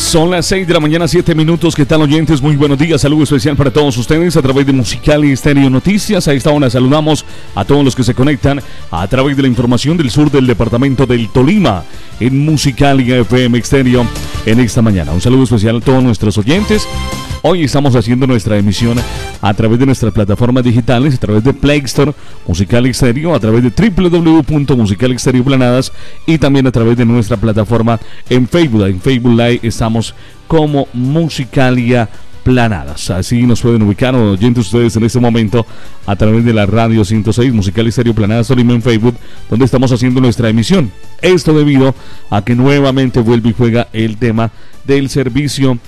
Son las 6 de la mañana, 7 minutos. ¿Qué tal, oyentes? Muy buenos días. Saludo especial para todos ustedes a través de Musicalia Estéreo Noticias. A esta hora saludamos a todos los que se conectan a través de la información del sur del departamento del Tolima en Musicalia FM Estéreo en esta mañana. Un saludo especial a todos nuestros oyentes. Hoy estamos haciendo nuestra emisión a través de nuestras plataformas digitales, a través de Play Store, Musicalia Estéreo, a través de www.musicalia Estéreo Planadas y también a través de nuestra plataforma en Facebook. En Facebook Live estamos como Musicalia Planadas. Así nos pueden ubicar, oyentes, ustedes en este momento a través de la radio 106 Musicalia Estéreo Planadas Tolima en Facebook, donde estamos haciendo nuestra emisión. Esto debido a que nuevamente vuelve y juega el tema del servicio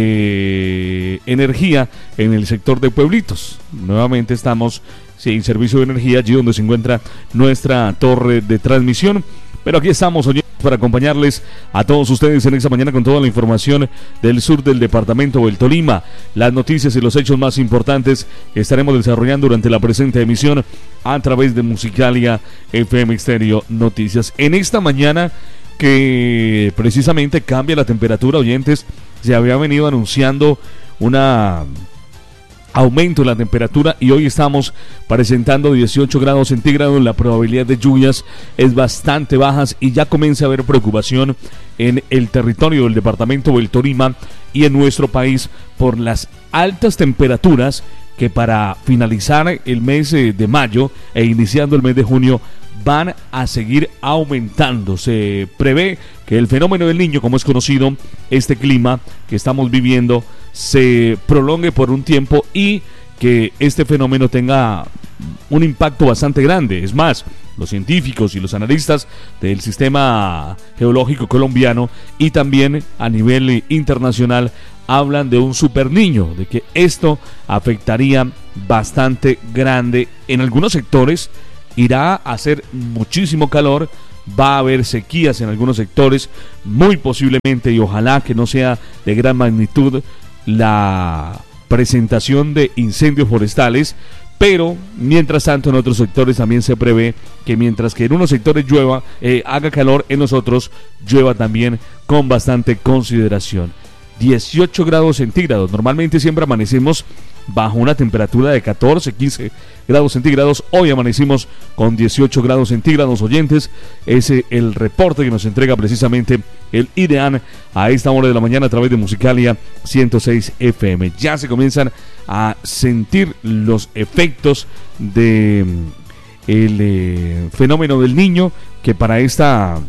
de energía en el sector de pueblitos. Nuevamente estamos sin servicio de energía allí donde se encuentra nuestra torre de transmisión, pero aquí estamos, oyentes, para acompañarles a todos ustedes en esta mañana con toda la información del sur del departamento del Tolima, las noticias y los hechos más importantes que estaremos desarrollando durante la presente emisión a través de Musicalia FM Estéreo Noticias. En esta mañana que precisamente cambia la temperatura, oyentes, se había venido anunciando un aumento en la temperatura y hoy estamos presentando 18 grados centígrados. La probabilidad de lluvias es bastante baja y ya comienza a haber preocupación en el territorio del departamento del Tolima y en nuestro país por las altas temperaturas que para finalizar el mes de mayo e iniciando el mes de junio van a seguir aumentando. Se prevé que el fenómeno del Niño, como es conocido, este clima que estamos viviendo, se prolongue por un tiempo y que este fenómeno tenga un impacto bastante grande. Es más, los científicos y los analistas del sistema geológico colombiano y también a nivel internacional hablan de un super niño, de que esto afectaría bastante grande en algunos sectores. Irá a hacer muchísimo calor, va a haber sequías en algunos sectores, muy posiblemente, y ojalá que no sea de gran magnitud, la presentación de incendios forestales, pero mientras tanto en otros sectores también se prevé que mientras que en unos sectores llueva, haga calor, en los otros llueva también con bastante consideración. 18 grados centígrados, normalmente siempre amanecemos bajo una temperatura de 14, 15 grados centígrados. Hoy amanecimos con 18 grados centígrados, oyentes. Ese es el reporte que nos entrega precisamente el IDEAN a esta hora de la mañana a través de Musicalia 106 FM. Ya se comienzan a sentir los efectos de el fenómeno del Niño, que para este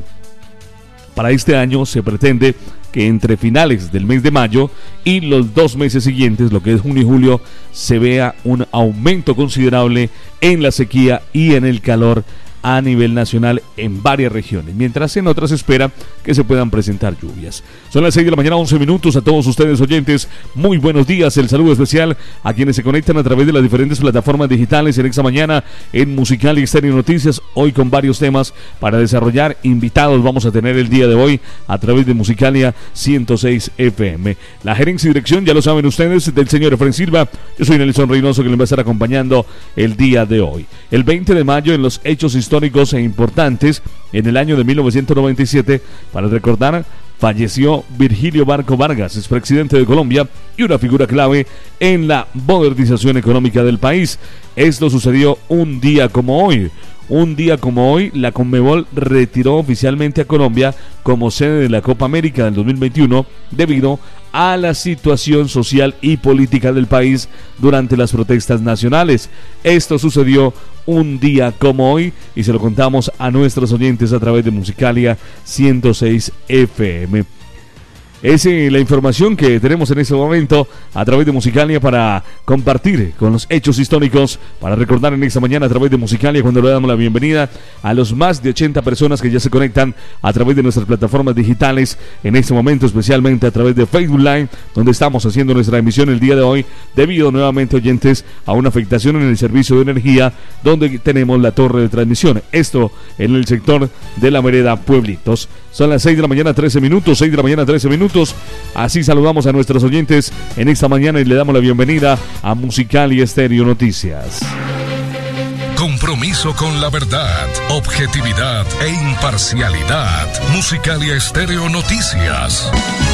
año se pretende que entre finales del mes de mayo y los 2 meses siguientes, lo que es junio y julio, se vea un aumento considerable en la sequía y en el calor a nivel nacional en varias regiones, mientras en otras se espera que se puedan presentar lluvias. Son las 6 de la mañana, 11 minutos. A todos ustedes, oyentes, muy buenos días. El saludo especial a quienes se conectan a través de las diferentes plataformas digitales en esta mañana en Musicalia Estéreo Noticias, hoy con varios temas para desarrollar. Invitados vamos a tener el día de hoy a través de Musicalia 106 FM. La gerencia y dirección, ya lo saben ustedes, del señor Efraín Silva. Yo soy Nelson Reynoso, que les va a estar acompañando el día de hoy. El 20 de mayo, en los hechos históricos e importantes, en el año de 1997, para recordar, falleció Virgilio Barco Vargas, expresidente de Colombia y una figura clave en la modernización económica del país. Esto sucedió un día como hoy. Un día como hoy, la Conmebol retiró oficialmente a Colombia como sede de la Copa América del 2021 debido a la situación social y política del país durante las protestas nacionales. Esto sucedió un día como hoy y se lo contamos a nuestros oyentes a través de Musicalia 106 FM. Es la información que tenemos en este momento a través de Musicalia para compartir con los hechos históricos, para recordar en esta mañana a través de Musicalia, cuando le damos la bienvenida a los más de 80 personas que ya se conectan a través de nuestras plataformas digitales en este momento, especialmente a través de Facebook Live, donde estamos haciendo nuestra emisión el día de hoy, debido nuevamente, oyentes, a una afectación en el servicio de energía, donde tenemos la torre de transmisión. Esto en el sector de la vereda Pueblitos. Son las 6 de la mañana, 13 minutos, 6 de la mañana, 13 minutos. Así saludamos a nuestros oyentes en esta mañana y le damos la bienvenida a Musicalia Estéreo Noticias. Compromiso con la verdad, objetividad e imparcialidad. Musicalia Estéreo Noticias.